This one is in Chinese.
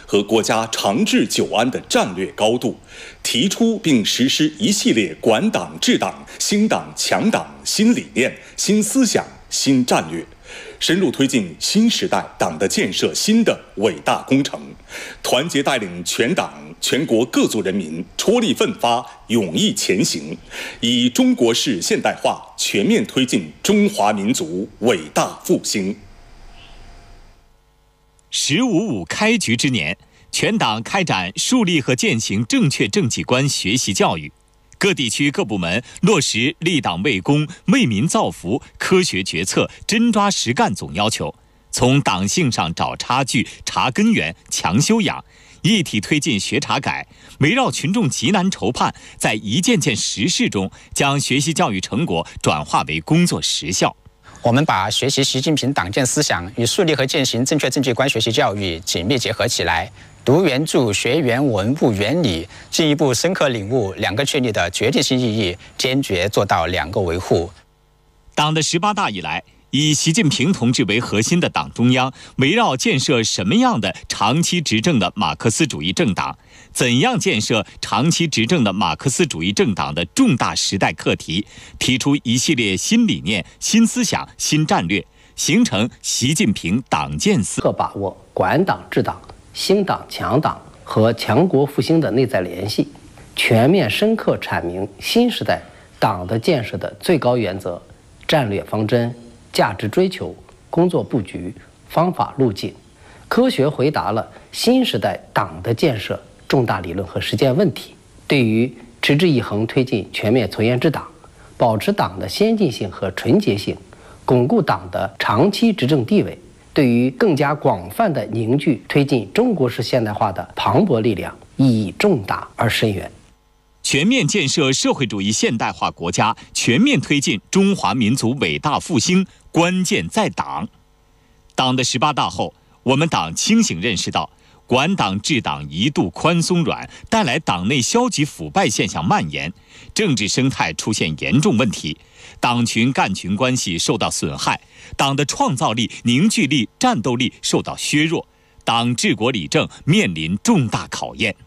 和国家长治久安的战略高度，提出并实施一系列管党治党、兴党强党新理念、新思想、新战略，深入推进新时代党的建设新的伟大工程，团结带领全党全国各族人民踔厉奋发，勇毅前行，以中国式现代化全面推进中华民族伟大复兴。 “15.5”开局之年，全党开展树立和践行正确政绩观学习教育，各地区各部门落实立党为公、为民造福、科学决策、真抓实干总要求，从党性上找差距、查根源、强修养，一体推进学查改，围绕群众急难愁盼，在一件件实事中将学习教育成果转化为工作实效。 我们把学习习近平党建思想与树立和践行正确政绩观学习教育紧密结合起来，读原著、学原文、悟原理，进一步深刻领悟两个确立的决定性意义，坚决做到两个维护。 党的18大以来，以习近平同志为核心的党中央，围绕建设什么样的长期执政的马克思主义政党，怎样建设长期执政的马克思主义政党的重大时代课题，提出一系列新理念、新思想、新战略，形成习近平党建思想，把握管党治党、兴党强党和强国复兴的内在联系，全面深刻阐明新时代党的建设的最高原则、战略方针、价值追求、工作布局、方法路径，科学回答了新时代党的建设重大理论和实践问题。对于持之以恒推进全面从严治党，保持党的先进性和纯洁性，巩固党的长期执政地位，对于更加广泛的凝聚推进中国式现代化的磅礴力量，意义重大而深远。 全面建设社会主义现代化国家，全面推进中华民族伟大复兴，关键在党。党的18大后，我们党清醒认识到，管党治党一度宽松软，带来党内消极腐败现象蔓延，政治生态出现严重问题，党群干群关系受到损害，党的创造力、凝聚力、战斗力受到削弱，党治国理政面临重大考验。